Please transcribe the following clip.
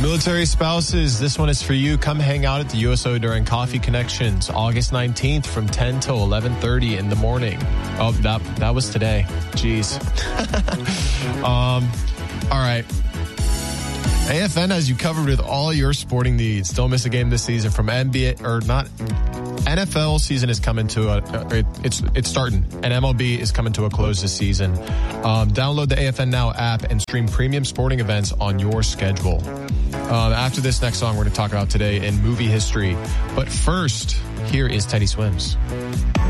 Military spouses, this one is for you. Come hang out at the USO during Coffee Connections, August 19th from 10 till 11:30 in the morning. Oh, that was today. Jeez. All right. AFN has you covered with all your sporting needs. Don't miss a game this season from NBA or not. NFL season is coming to it's starting, and MLB is coming to a close this season. Download the AFN Now app and stream premium sporting events on your schedule. After this next song, we're going to talk about today in movie history. But first, here is Teddy Swims.